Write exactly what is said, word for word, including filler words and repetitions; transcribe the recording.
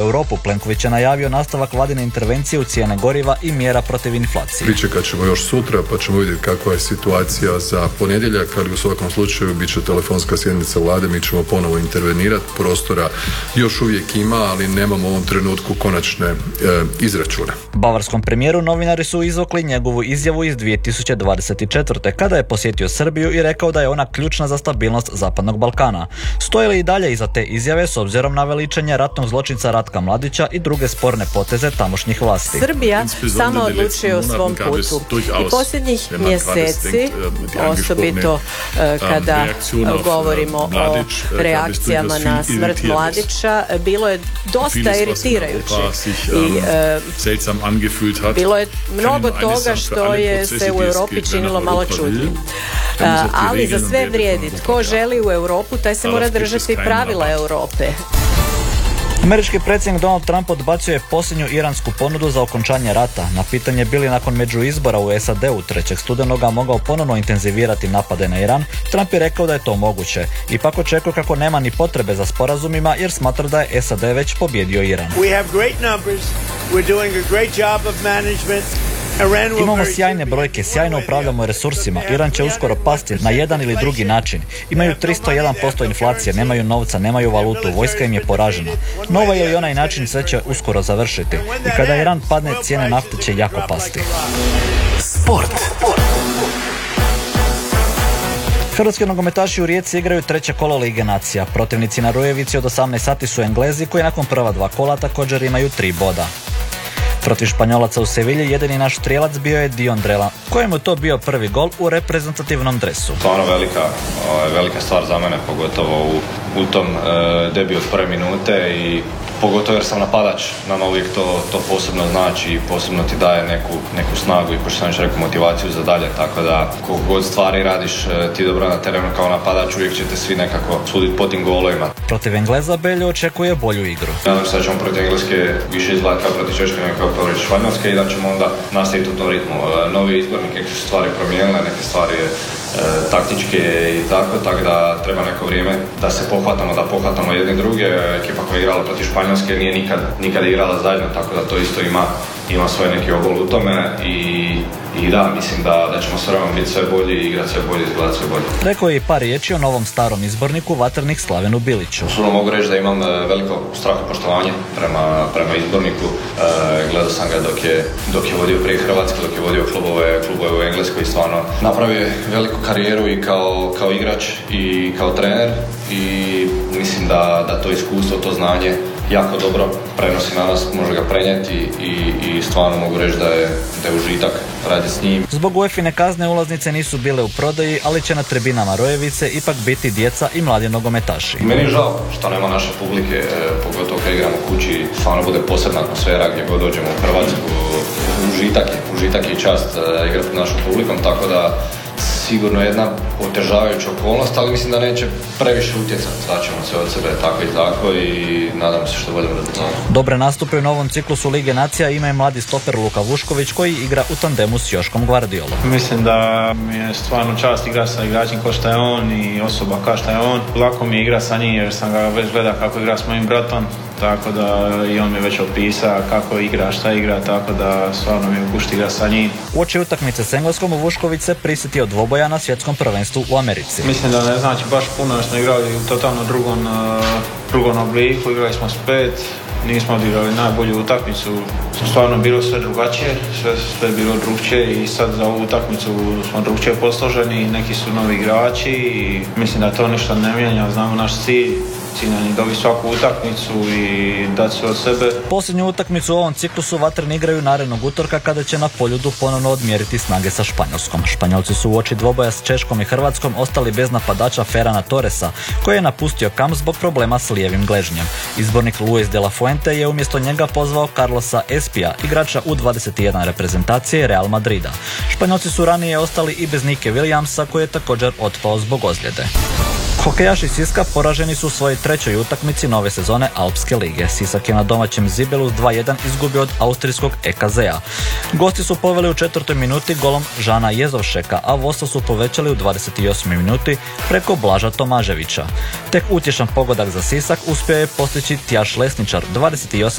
Europu, Plenković je najavio nastavak vladine intervencije u cijene goriva i mjera protiv inflacije. Pričekat ćemo još sutra pa ćemo vidjeti kakva je situacija za ponedjeljak, ali u svakom slučaju bit će telefonska sjednica vlade, mi ćemo ponovo intervenirati. Prostora još uvijek ima, ali nemamo u ovom trenutku konačne e, izračune. Bavarskom premijeru novinari su izvukli njegovu izjavu iz dvije tisuće dvadeset četvrte. kada je posjetio Srbiju i rekao da je ona ključna za stabilnost Zapadnog Balkana. Stoje li i dalje iza te izjave s obzirom na veličanje ratnog zločinca Ratka Mladića i druge sporne poteze tamošnjih vlasti? Srbija sama odlučuje o svom putu i posljednjih mjeseci, osobito kada govorimo o reakcijama na smrt Mladića, bilo je dosta iritirajuće i e, bilo je mnogo toga što je se u Europi činilo malo čudnim. Ali za sve vrijedi. Tko želi u Europu, taj se mora držati pravila Europe. Američki predsjednik Donald Trump odbacio je posljednju iransku ponudu za okončanje rata. Na pitanje bi li nakon međuizbora u S A D-u trećeg studenoga mogao ponovno intenzivirati napade na Iran, Trump je rekao da je to moguće. Ipak očekuje kako nema ni potrebe za sporazumima jer smatra da je S A D već pobjedio Iran. We have great numbers. We're doing a great job of management. Imamo sjajne brojke, sjajno upravljamo resursima. Iran će uskoro pasti na jedan ili drugi način. Imaju tristo jedan posto inflacije, nemaju novca, nemaju valutu, vojska im je poražena. No ovaj ili onaj način sve će uskoro završiti. I kada Iran padne, cijene nafte će jako pasti. Sport. Hrvatski nogometaši u Rijeci igraju treće kolo Lige nacija. Protivnici na Rujevici od osamnaest sati su Englezi koji nakon prva dva kola također imaju tri boda. Protiv Španjolaca u Sevilji jedini naš strijelac bio je Dion Drela, kojemu to bio prvi gol u reprezentativnom dresu. Stvarno velika, velika stvar za mene, pogotovo u, u tom e, debiju od prve minute i pogotovo jer sam napadač, nama uvijek to, to posebno znači i posebno ti daje neku, neku snagu i, pošto sam još rekao, motivaciju za dalje, tako da koliko god stvari radiš ti dobro na terenu kao napadač, uvijek ćete svi nekako suditi po tim golovima. Protiv Engleza Beljo očekuje bolju igru. Nadam se da ćemo protiv Engleske više izgledati kao protiv Češke nego kao protiv Španjolske i da ćemo onda nastaviti u tom ritmu. Novi izbornik, neke su stvari promijenile, neke stvari e, taktičke i tako, tako da treba neko vrijeme da se pohvatamo, da pohvatamo jedni druge. Ekipa koja je igrala protiv Španjolske nije nikad, nikad igrala zajedno, tako da to isto ima, ima svoj neki obol u tome i, i da, mislim da, da ćemo s vremenom biti sve bolji i igrati sve bolje, izgledati sve bolje. Rekao je i par riječi o novom starom izborniku Vatrnik Slavenu Biliću. Usuno mogu reći da imam veliko strah i poštovanje prema, prema izborniku. E, gledao sam ga dok je, dok je vodio prije Hrvatske, dok je vodio klubove, klubove u Engleskoj i stvarno napravio veliku karijeru i kao, kao igrač i kao trener i mislim da, da to iskustvo, to znanje jako dobro prenosi na nas, može ga prenijeti i, i stvarno mogu reći da je, da je užitak raditi s njim. Zbog uefine kazne ulaznice nisu bile u prodaji, ali će na tribinama Rojevice ipak biti djeca i mladi nogometaši. Meni je žao što nema naše publike, pogotovo kad igramo kući, stvarno bude posebna atmosfera gdje god dođemo u Hrvatsku. Užitak je, užitak je i čast igrati našom publikom, tako da sigurno jedna otežavajuća okolnost, ali mislim da neće previše utjecati. Daćemo se od sebe tako i tako i nadam se što boljom rezultatom. Dobre nastupe u novom ciklusu Lige nacija ima i mladi stoper Luka Vušković koji igra u tandemu s Joškom Gvardiolom. Mislim da mi je stvarno čast igra sa igračem kao što je on i osoba kao što je on. Lako mi je igra sa njim jer sam ga već gleda kako igra s mojim bratom. Tako da i on mi je već opisao kako igra, šta igra, tako da stvarno mi je gušt igra sa njim. Uoči utakmice s Engleskom Vušković se prisjetio dvoboja na svjetskom prvenstvu u Americi. Mislim da ne znači baš puno jer smo igrali u totalno drugom, drugom obliku, igrali smo s pet, nismo odigrali najbolju utakmicu, stvarno bilo sve drugačije, sve, sve bilo drugčije i sad za ovu utakmicu smo drugčije posloženi, neki su novi igrači i mislim da to ništa ne mijenja, znamo naš cilj. Cilj nam je dobiti svaku utakmicu i dati sve od sebe. Posljednju utakmicu u ovom ciklusu Vatreni igraju narednog utorka kada će na Poljudu ponovno odmjeriti snage sa Španjolskom. Španjolci su uoči dvoboja s Češkom i Hrvatskom ostali bez napadača Ferrana Torresa, koji je napustio kamp zbog problema s lijevim gležnjem. Izbornik Luis de la Fuente je umjesto njega pozvao Carlosa Espija, igrača U dvadeset jedan reprezentacije Real Madrida. Španjolci su ranije ostali i bez Nike Williamsa, koji je također otpao zbog ozljede. Hokejaši Siska poraženi su u svojoj trećoj utakmici nove sezone Alpske lige. Sisak je na domaćem Zibelu s dva jedan izgubio od austrijskog E K Z-a. Gosti su poveli u četvrtoj minuti golom Žana Jezovšeka, a vodstvo su povećali u dvadeset osmoj minuti preko Blaža Tomaževića. Tek utješan pogodak za Sisak uspio je postići Tjaš Lesničar, dvadeset osam